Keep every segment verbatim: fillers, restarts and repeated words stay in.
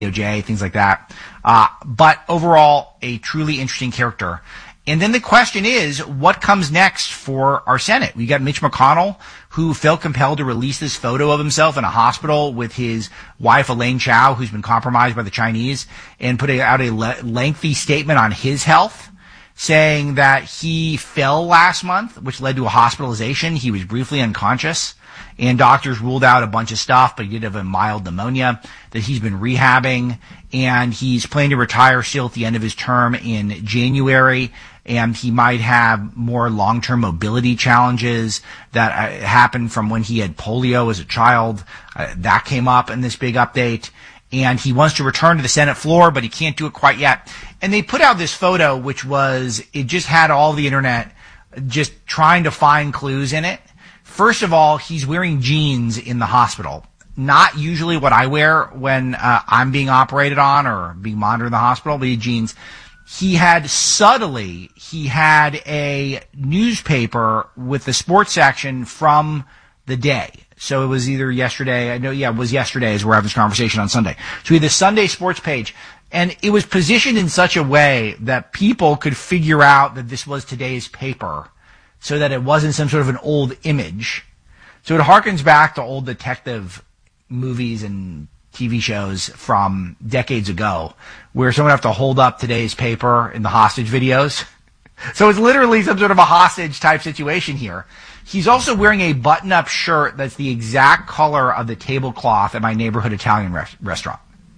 D O J, things like that. Uh, but overall, a truly interesting character. And then the question is, what comes next for our Senate? We got Mitch McConnell, who felt compelled to release this photo of himself in a hospital with his wife, Elaine Chao, who's been compromised by the Chinese, and put out a le- lengthy statement on his health, saying that he fell last month, which led to a hospitalization. He was briefly unconscious, and doctors ruled out a bunch of stuff, but he did have a mild pneumonia that he's been rehabbing, and he's planning to retire still at the end of his term in January. And he might have more long-term mobility challenges that uh, happened from when he had polio as a child. Uh, that came up in this big update. And he wants to return to the Senate floor, but he can't do it quite yet. And they put out this photo, which was, it just had all the internet just trying to find clues in it. First of all, he's wearing jeans in the hospital. Not usually what I wear when uh, I'm being operated on or being monitored in the hospital, but he had jeans. He had subtly, he had a newspaper with the sports section from the day. So it was either yesterday, I know, yeah, it was yesterday as we're having this conversation on Sunday. So he had the Sunday sports page, and it was positioned in such a way that people could figure out that this was today's paper, so that it wasn't some sort of an old image. So it harkens back to old detective movies and T V shows from decades ago, where someone would have to hold up today's paper in the hostage videos. So it's literally some sort of a hostage type situation here. He's also wearing a button-up shirt that's the exact color of the tablecloth at my neighborhood Italian res- restaurant.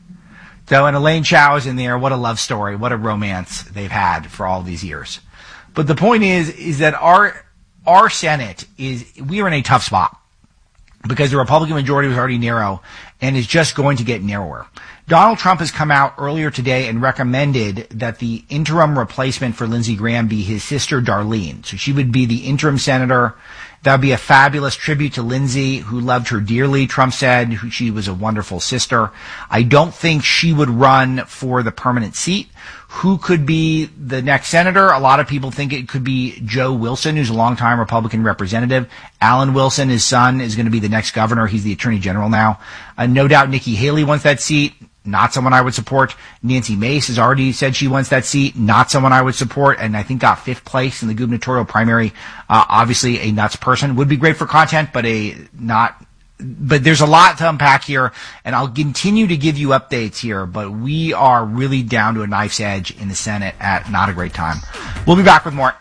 So, and Elaine Chao is in there. What a love story. What a romance they've had for all these years. But the point is, is that our, our Senate is, we are in a tough spot because the Republican majority was already narrow and is just going to get narrower. Donald Trump has come out earlier today and recommended that the interim replacement for Lindsey Graham be his sister, Darlene. So she would be the interim senator. That would be a fabulous tribute to Lindsey, who loved her dearly, Trump said. Who, she was a wonderful sister. I don't think she would run for the permanent seat. Who could be the next senator? A lot of people think it could be Joe Wilson, who's a longtime Republican representative. Alan Wilson, his son, is going to be the next governor. He's the attorney general now. Uh, no doubt Nikki Haley wants that seat. Not someone I would support. Nancy Mace has already said she wants that seat. Not someone I would support, and I think got fifth place in the gubernatorial primary. Uh, obviously a nuts person. Would be great for content, but a not. But there's a lot to unpack here, and I'll continue to give you updates here, but we are really down to a knife's edge in the Senate at not a great time. We'll be back with more.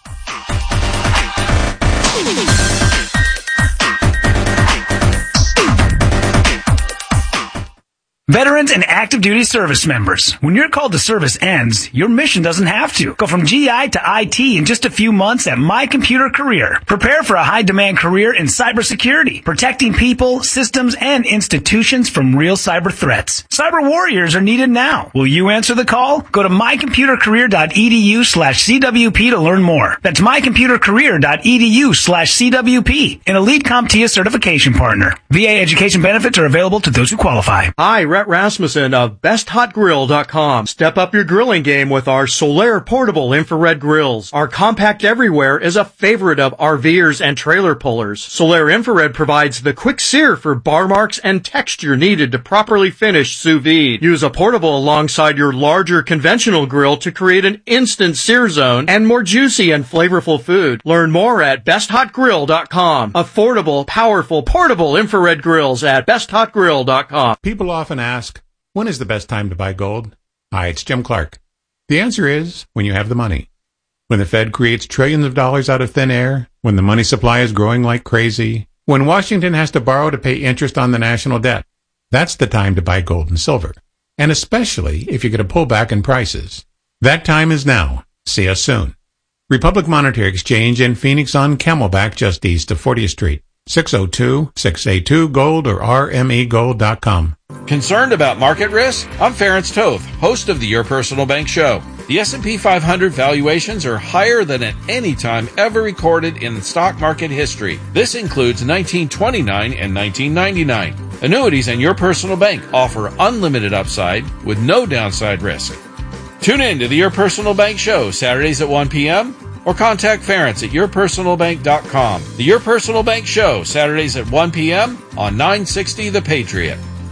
Veterans and active duty service members, when your call to service ends, your mission doesn't have to. Go from G I to I T in just a few months at My Computer Career. Prepare for a high-demand career in cybersecurity, protecting people, systems, and institutions from real cyber threats. Cyber warriors are needed now. Will you answer the call? Go to mycomputercareer.edu slash CWP to learn more. That's mycomputercareer.edu slash CWP, an Elite CompTIA certification partner. V A education benefits are available to those who qualify. Hi, Rhett Rasmussen of best hot grill dot com. Step up your grilling game with our Solaire portable infrared grills. Our compact everywhere is a favorite of RVers and trailer pullers. Solaire infrared provides the quick sear for bar marks and texture needed to properly finish sous vide. Use a portable alongside your larger conventional grill to create an instant sear zone and more juicy and flavorful food. Learn more at best hot grill dot com. Affordable, powerful, portable infrared grills at best hot grill dot com. People often ask, when is the best time to buy gold? Hi, it's Jim Clark. The answer is when you have the money. When the Fed creates trillions of dollars out of thin air, when the money supply is growing like crazy, when Washington has to borrow to pay interest on the national debt. That's the time to buy gold and silver. And especially if you get a pullback in prices. That time is now. See us soon. Republic Monetary Exchange in Phoenix on Camelback just east of fortieth Street. six oh two, six eight two, gold or r m e gold dot com. Concerned about market risk? I'm Ference Toth, host of the Your Personal Bank Show. The S and P five hundred valuations are higher than at any time ever recorded in stock market history. This includes nineteen twenty-nine and nineteen ninety-nine. Annuities and Your Personal Bank offer unlimited upside with no downside risk. Tune in to the Your Personal Bank Show Saturdays at one p.m. or contact Ference at your personal bank dot com. The Your Personal Bank Show Saturdays at one p.m. on nine sixty The Patriot.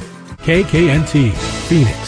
K K N T, Phoenix.